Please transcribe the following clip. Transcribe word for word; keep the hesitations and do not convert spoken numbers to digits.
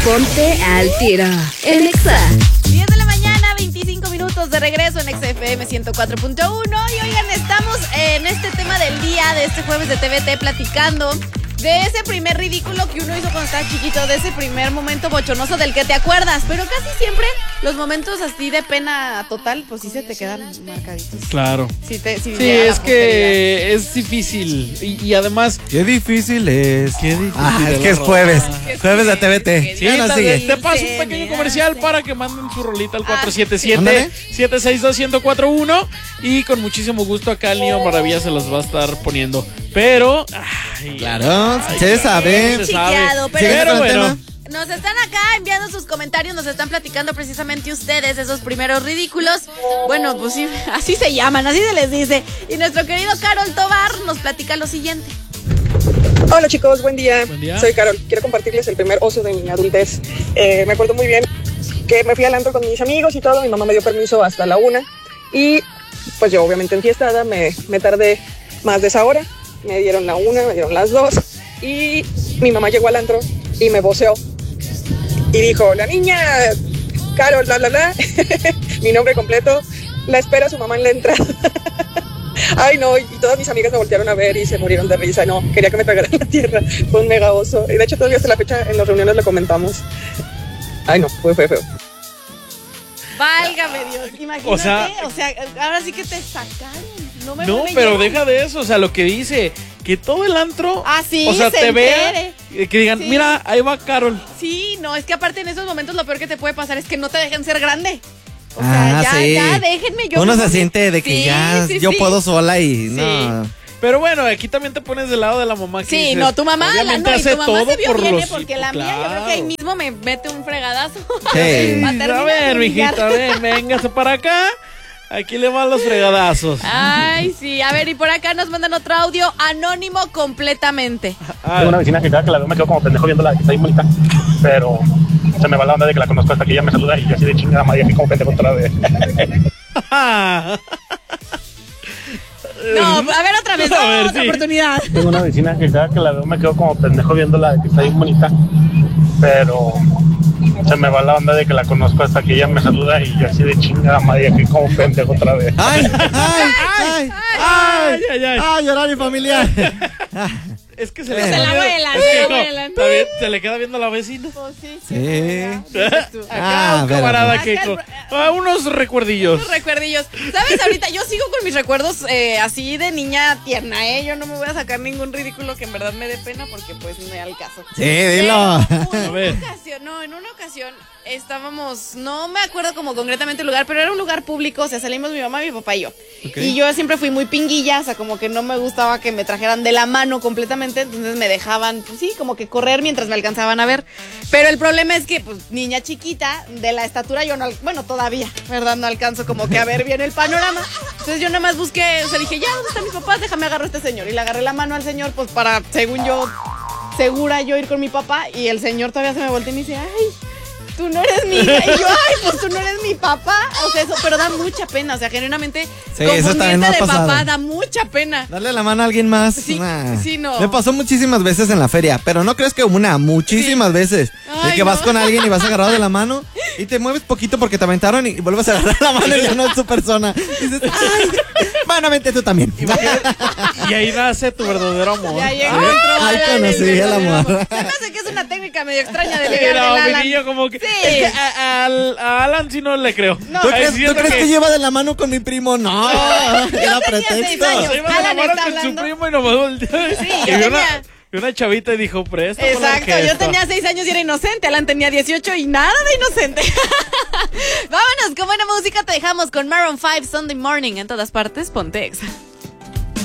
Ponte al tiro en Exa. diez de la mañana, veinticinco minutos de regreso en Exa F M ciento cuatro punto uno. Y oigan, estamos en este tema del día de este jueves de T V T platicando de ese primer ridículo que uno hizo cuando estaba chiquito, de ese primer momento bochornoso del que te acuerdas, pero casi siempre los momentos así de pena total, pues sí se te quedan marcaditos. Claro. Sí, te, sí, sí es que es difícil y, y además... Qué difícil es. Qué difícil. Ah, es que es jueves. Qué Jueves de T V T. Sí, Bueno, te, sigue. te paso un pequeño comercial para que manden su rolita al cuatro siete siete, Ándale. siete seis dos, uno cero cuatro uno y con muchísimo gusto acá el Niño Maravilla se los va a estar poniendo. Pero... Ay, Claro, ay, se ay, sabe. se chiqueado, pero, Sigue pero con el bueno. tema. Nos están acá enviando sus comentarios, nos están platicando precisamente ustedes esos primeros ridículos. Bueno, pues sí, así se llaman, así se les dice. Y nuestro querido Carol Tobar nos platica lo siguiente. Hola chicos, buen día. Buen día. Soy Carol. Quiero compartirles el primer oso de mi adultez. Eh, me acuerdo muy bien que me fui al antro con mis amigos y todo. Mi mamá me dio permiso hasta la una. Y pues yo obviamente enfiestada me, me tardé más de esa hora. Me dieron la una, me dieron las dos. Y mi mamá llegó al antro y me voceó. Y dijo, la niña Carol, bla, bla, bla. Mi nombre completo. La espera su mamá en la entrada. Ay, no, y todas mis amigas me voltearon a ver y se murieron de risa. No, quería que me pegara en la tierra. Fue un mega oso. Y de hecho, todavía hasta la fecha en las reuniones lo comentamos. Ay, no, fue feo, feo. Válgame Dios, imagínate, O sea- o sea, ahora sí que te sacaron. No, me No, me pero llevan. deja de eso, o sea, lo que dice, que todo el antro, Ah, sí, o sea, se te vea, entere. eh, que digan, Sí. mira, ahí va Carol. Sí, no, es que aparte en esos momentos lo peor que te puede pasar es que no te dejen ser grande. O sea, Ah, ya, sí. ya, déjenme yo. Uno no se me- siente de que Sí, ya sí, yo sí. puedo sola y no. Pero bueno, aquí también te pones del lado de la mamá que Sí, dices, no, tu mamá, la, obviamente no, y hace tu mamá todo se vio por bien, los ¿eh? Porque hijos, la mía yo creo que ahí claro. mismo me mete un fregadazo. Sí. Pa' A terminar ver, de humillar. mijita, ven, véngase para acá. Aquí le van los fregadazos. Ay, sí, a ver, y por acá nos mandan otro audio anónimo completamente. Ah, Tengo una vecina que cada que la veo me quedo como pendejo viéndola, que está bien bonita, pero se me va la onda de que la conozco hasta que ella me saluda y yo así de chingada madre, aquí como pendejo otra vez. No, a ver otra vez, A ver, otra sí. oportunidad. Tengo una vecina que cada que la veo me quedo como pendejo viéndola, que está bien bonita, pero se me va la onda de que la conozco hasta que ella me saluda y yo así de chingada madre, aquí como pendejo otra vez. Ay, ay, ay, ay, ay, ay. ay, horario familiar. Es que se le Se queda la viendo- vuelan, es se que la no, vuelan. está bien, se le queda viendo a la vecina. Pues sí, Sí. ¿verdad? Dices tú. Acá Ah, un pero- camarada Acá que el- con ah, unos recuerdillos. Unos recuerdillos. ¿Sabes? Ahorita yo sigo con mis recuerdos eh, así de niña tierna, ¿eh? Yo no me voy a sacar ningún ridículo que en verdad me dé pena porque pues no es al caso. Sí, dilo. Pero, A ver. En una ocasión, no, en una ocasión estábamos, no me acuerdo como concretamente el lugar, pero era un lugar público, o sea, salimos mi mamá, mi papá y yo. Ok. Y yo siempre fui muy pinguilla, o sea, como que no me gustaba que me trajeran de la mano completamente, entonces me dejaban, pues sí, como que correr mientras me alcanzaban a ver. Pero el problema es que, pues, niña chiquita, de la estatura yo no, al- bueno, todavía, ¿verdad? No alcanzo como que a ver bien el panorama. Entonces yo nada más busqué, o sea, dije, ya, ¿dónde están mis papás? Déjame agarrar a este señor. Y le agarré la mano al señor, pues, para, según yo, segura yo ir con mi papá. Y el señor todavía se me voltea y me dice, ay, tú no eres mi hija. Y yo, ay, pues tú no eres mi papá. O sea, eso, pero da mucha pena. O sea, genuinamente, Sí, eso también me confundirte ha de pasado. papá da mucha pena. Darle la mano a alguien más. Sí, nah. sí, no. Me pasó muchísimas veces en la feria, pero no crees que una, muchísimas veces. De Ay, que vas no. con alguien y vas agarrado de la mano y te mueves poquito porque te aventaron y vuelves a agarrar la mano y ya no es tu persona. Y dices, ay, bueno, vente tú también. Y ahí nace tu verdadero amor. Ya llegó Ay, otro ay, Alan, conocí el el verdadero amor. amor. Se me hace que es una técnica medio extraña de ligar Pero del mi Alan. niño como que... Sí. Es que a, al- a Alan sí no le creo. No. ¿Tú Ahí crees, siento tú crees que... lleva de la mano con mi primo? No, era tenía seis pretexto. años. Se iba de la Alan mano está con su hablando. primo y nomás volteó. Sí, y yo vio tenía- una, vio una chavita y dijo, presta. Exacto, yo tenía seis años y era inocente. Alan tenía dieciocho y nada de inocente. Vámonos, con buena música te dejamos con Maroon five Sunday Morning. En todas partes, ponte Exa.